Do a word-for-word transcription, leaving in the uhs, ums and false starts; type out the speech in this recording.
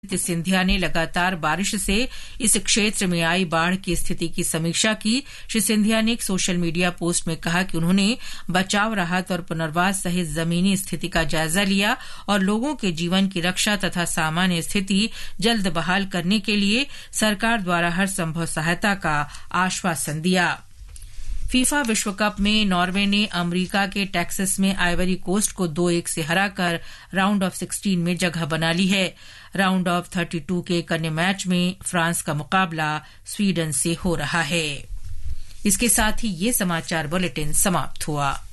सिंधिया ने लगातार बारिश से इस क्षेत्र में आई बाढ़ की स्थिति की समीक्षा की। श्री सिंधिया ने एक सोशल मीडिया पोस्ट में कहा कि उन्होंने बचाव, राहत और पुनर्वास सहित जमीनी स्थिति का जायजा लिया और लोगों के जीवन की रक्षा तथा सामान्य स्थिति जल्द बहाल करने के लिए सरकार द्वारा हर संभव सहायता का आश्वासन दिया। फीफा विश्व कप में नॉर्वे ने अमरीका के टेक्सास में आइवरी कोस्ट को दो एक से हराकर राउंड ऑफ सिक्सटीन में जगह बना ली है। राउंड ऑफ थर्टी टू के एक अन्य मैच में फ्रांस का मुकाबला स्वीडन से हो रहा है। इसके साथ ही ये समाचार बुलेटिन समाप्त हुआ।